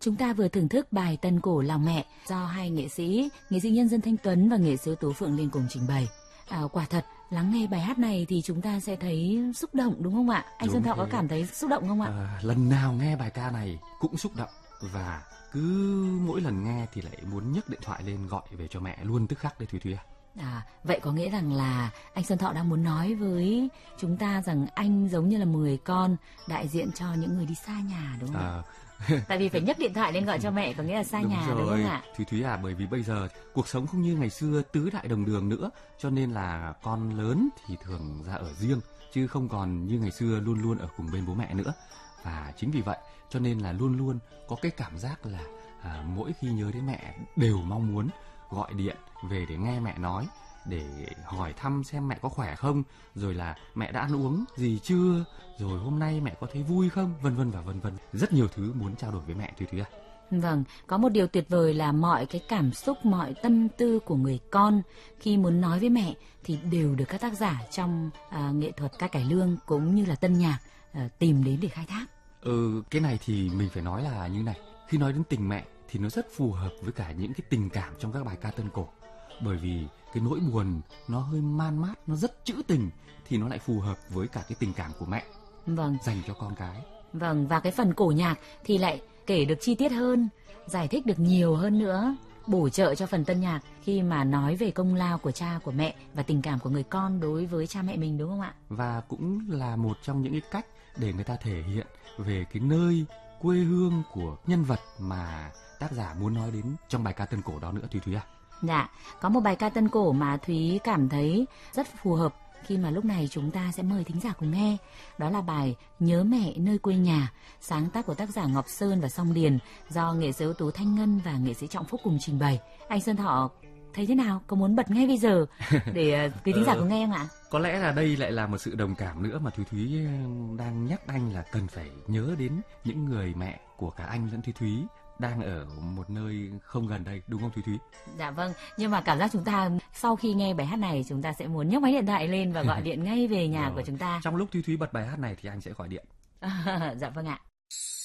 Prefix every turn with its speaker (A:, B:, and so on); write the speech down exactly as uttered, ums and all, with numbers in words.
A: Chúng ta vừa thưởng thức bài Tân Cổ Lòng Mẹ do hai nghệ sĩ, nghệ sĩ nhân dân Thanh Tuấn và nghệ sĩ ưu tú Phượng Liên cùng trình bày. À, quả thật, lắng nghe bài hát này thì chúng ta sẽ thấy xúc động đúng không ạ? Anh Xuân Thọ có cảm thấy xúc động không ạ?
B: À, lần nào nghe bài ca này cũng xúc động và cứ mỗi lần nghe thì lại muốn nhấc điện thoại lên gọi về cho mẹ luôn tức khắc đấy Thúy Thúy à.
A: À, vậy có nghĩa rằng là anh Xuân Thọ đang muốn nói với chúng ta rằng anh giống như là một người con đại diện cho những người đi xa nhà đúng không ạ?
B: À,
A: Tại vì phải nhấc điện thoại lên gọi cho mẹ có nghĩa là xa
B: đúng
A: nhà
B: rồi,
A: đúng không ạ?
B: Thúy Thúy à, bởi vì bây giờ cuộc sống không như ngày xưa tứ đại đồng đường nữa, cho nên là con lớn thì thường ra ở riêng chứ không còn như ngày xưa luôn luôn ở cùng bên bố mẹ nữa. Và chính vì vậy cho nên là luôn luôn có cái cảm giác là à, mỗi khi nhớ đến mẹ đều mong muốn gọi điện về để nghe mẹ nói, để hỏi thăm xem mẹ có khỏe không, rồi là mẹ đã ăn uống gì chưa, rồi hôm nay mẹ có thấy vui không, vân vân và vân vân. Rất nhiều thứ muốn trao đổi với mẹ Thúy Thúy à.
A: Vâng, có một điều tuyệt vời là mọi cái cảm xúc, mọi tâm tư của người con khi muốn nói với mẹ thì đều được các tác giả trong à, nghệ thuật ca cải lương cũng như là tân nhạc à, tìm đến để khai thác.
B: Ừ, cái này thì mình phải nói là như này. Khi nói đến tình mẹ thì nó rất phù hợp với cả những cái tình cảm trong các bài ca tân cổ. Bởi vì cái nỗi buồn nó hơi man mát, nó rất trữ tình thì nó lại phù hợp với cả cái tình cảm của mẹ
A: Vâng,
B: dành cho con cái.
A: vâng, và cái phần cổ nhạc thì lại kể được chi tiết hơn, giải thích được nhiều hơn nữa, bổ trợ cho phần tân nhạc khi mà nói về công lao của cha của mẹ và tình cảm của người con đối với cha mẹ mình đúng không ạ?
B: Và cũng là một trong những cái cách để người ta thể hiện về cái nơi quê hương của nhân vật mà tác giả muốn nói đến trong bài ca tân cổ đó nữa Thúy Thúy à.
A: Dạ, có một bài ca tân cổ mà Thúy cảm thấy rất phù hợp khi mà lúc này chúng ta sẽ mời thính giả cùng nghe. Đó là bài Nhớ Mẹ Nơi Quê Nhà, sáng tác của tác giả Ngọc Sơn và Song Điền, do nghệ sĩ ưu tú Thanh Ngân và nghệ sĩ Trọng Phúc cùng trình bày. Anh Xuân Thọ thấy thế nào? Có muốn bật ngay bây giờ để quý thính giả cùng nghe không ạ?
B: Có lẽ là đây lại là một sự đồng cảm nữa mà Thúy Thúy đang nhắc anh là cần phải nhớ đến những người mẹ của cả anh lẫn Thúy Thúy đang ở một nơi không gần đây, đúng không Thúy Thúy?
A: Dạ vâng, nhưng mà cảm giác chúng ta sau khi nghe bài hát này chúng ta sẽ muốn nhấc máy điện thoại lên và gọi điện ngay về nhà
B: Rồi.
A: của chúng ta.
B: Trong lúc Thúy Thúy bật bài hát này thì anh sẽ gọi điện.
A: Dạ vâng ạ.